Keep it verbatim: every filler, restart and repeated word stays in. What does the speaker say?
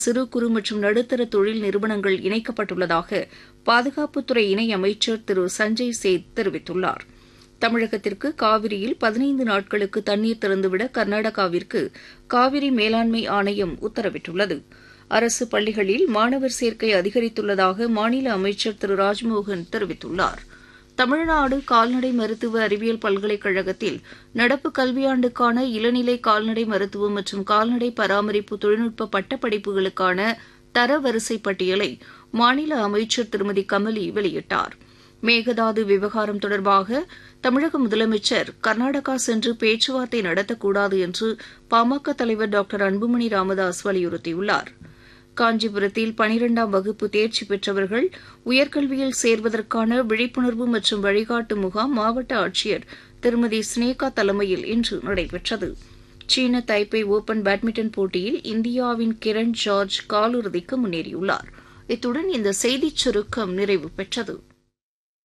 சிறு குறு மற்றும் நடுத்தர தொழில் நிறுவனங்கள் இணைக்கப்பட்டுள்ளதாக பாதுகாப்புத்துறை இணை அமைச்சர் திரு சஞ்சய் சேத் தெரிவித்துள்ளார். தமிழகத்திற்கு காவிரியில் பதினைந்து நாட்களுக்கு தண்ணீர் திறந்துவிட கர்நாடகாவிற்கு காவிரி மேலாண்மை ஆணையம் உத்தரவிட்டுள்ளது. அரசு பள்ளிகளில் மாணவர் சேர்க்கை அதிகரித்துள்ளதாக மாநில அமைச்சர் திரு ராஜ்மோகன் தெரிவித்துள்ளார். தமிழ்நாடு கால்நடை மருத்துவ அறிவியல் பல்கலைக்கழகத்தில் நடப்பு கல்வியாண்டுக்கான இளநிலை கால்நடை மருத்துவம் மற்றும் கால்நடை பராமரிப்பு தொழில்நுட்ப பட்டப்படிப்புகளுக்கான தரவரிசை பட்டியலை மாநில அமைச்சர் திருமதி கமலி வெளியிட்டார். மேகதாது விவகாரம் தொடர்பாக தமிழக முதலமைச்சர் கர்நாடகா சென்று பேச்சுவார்த்தை நடத்தக்கூடாது என்று பாமக தலைவர் டாக்டர் அன்புமணி ராமதாஸ் வலியுறுத்தியுள்ளார். காஞ்சிபுரத்தில் பனிரெண்டாம் வகுப்பு தேர்ச்சி பெற்றவர்கள் உயர்கல்வியில் சேர்வதற்கான விழிப்புணர்வு மற்றும் வழிகாட்டு முகாம் மாவட்ட ஆட்சியர் திருமதி ஸ்னேகா தலைமையில் இன்று நடைபெற்றது. சீன தைப்பே ஓபன் பேட்மிண்டன் போட்டியில் இந்தியாவின் கிரண் ஜார்ஜ் காலிறுதிக்கு முன்னேறியுள்ளார். இத்துடன் இந்த செய்திச் சுருக்கம் நிறைவு பெற்றது.